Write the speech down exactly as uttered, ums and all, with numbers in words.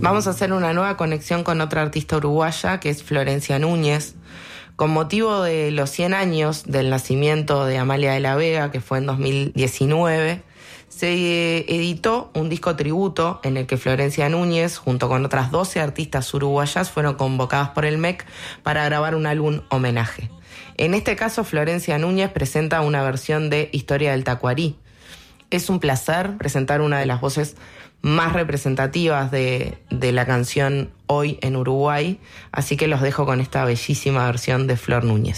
Vamos a hacer una nueva conexión con otra artista uruguaya, que es Florencia Núñez. Con motivo de los cien años del nacimiento de Amalia de la Vega, que fue en dos mil diecinueve, se editó un disco tributo en el que Florencia Núñez, junto con otras doce artistas uruguayas, fueron convocadas por el M E C para grabar un álbum homenaje. En este caso, Florencia Núñez presenta una versión de Historia del Tacuarí. Es un placer presentar una de las voces más representativas de, de la canción hoy en Uruguay, así que los dejo con esta bellísima versión de Flor Núñez.